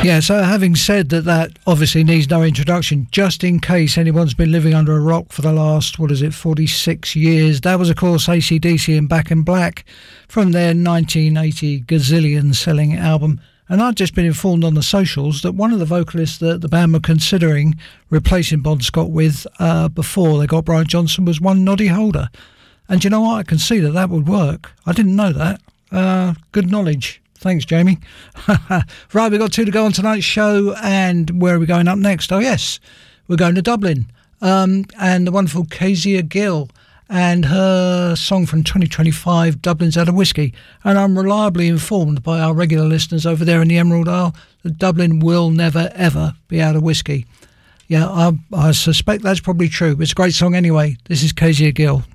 Yeah, so having said that obviously needs no introduction, just in case anyone's been living under a rock for the last, 46 years, that was, of course, AC/DC and Back in Black from their 1980 gazillion-selling album. And I'd just been informed on the socials that one of the vocalists that the band were considering replacing Bon Scott with before they got Brian Johnson was one Noddy Holder. And you know what? I can see that would work. I didn't know that. Good knowledge. Thanks, Jamie. Right, we've got 2 to go on tonight's show, and where are we going up next? Oh, yes, we're going to Dublin, and the wonderful Kezia Gill and her song from 2025, Dublin's Out of Whiskey. And I'm reliably informed by our regular listeners over there in the Emerald Isle that Dublin will never, ever be out of whiskey. Yeah, I suspect that's probably true. It's a great song anyway. This is Kezia Gill.